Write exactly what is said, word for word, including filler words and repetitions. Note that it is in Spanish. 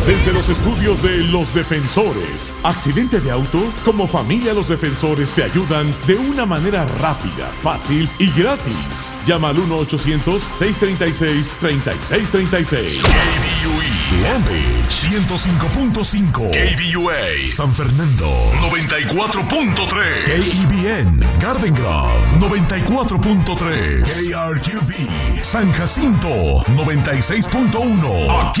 Desde los estudios de Los Defensores. ¿Accidente de auto? Como familia Los Defensores te ayudan de una manera rápida, fácil y gratis. Llama al uno ochocientos, seiscientos treinta y seis, treinta y seis treinta y seis. K B U E Long Beach ciento cinco punto cinco, K B U A San Fernando noventa y cuatro punto tres, K E B N Garden Grove noventa y cuatro punto tres, K R Q B San Jacinto noventa y seis punto uno. Aquí